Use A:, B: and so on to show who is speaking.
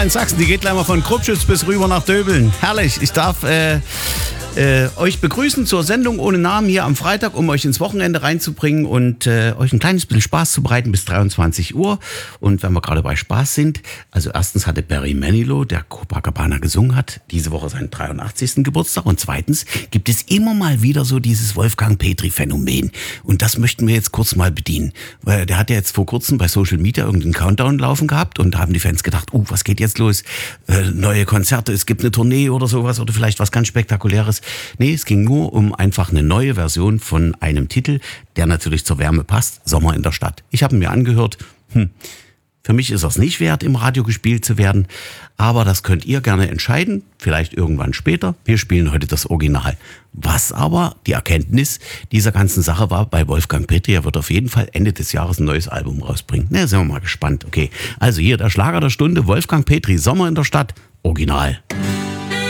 A: In Sachsen, die geht gleich mal von Kruppschütz bis rüber nach Döbeln. Herrlich, ich darf euch begrüßen zur Sendung ohne Namen hier am Freitag, um euch ins Wochenende reinzubringen und euch ein kleines bisschen Spaß zu bereiten bis 23 Uhr. Und wenn wir gerade bei Spaß sind, also erstens hatte Barry Manilow, der Copacabana gesungen hat, diese Woche seinen 83. Geburtstag. Und zweitens gibt es immer mal wieder so dieses Wolfgang Petri-Phänomen. Und das möchten wir jetzt kurz mal bedienen. Weil der hat ja jetzt vor kurzem bei Social Media irgendeinen Countdown laufen gehabt und da haben die Fans gedacht, was geht jetzt los? Neue Konzerte, es gibt eine Tournee oder sowas oder vielleicht was ganz Spektakuläres. Nee, es ging nur um einfach eine neue Version von einem Titel, der natürlich zur Wärme passt, Sommer in der Stadt. Ich habe mir angehört, für mich ist das nicht wert, im Radio gespielt zu werden, aber das könnt ihr gerne entscheiden, vielleicht irgendwann später. Wir spielen heute das Original. Was aber die Erkenntnis dieser ganzen Sache war bei Wolfgang Petri, er wird auf jeden Fall Ende des Jahres ein neues Album rausbringen. Na, sind wir mal gespannt. Okay, also hier der Schlager der Stunde, Wolfgang Petri, Sommer in der Stadt, Original.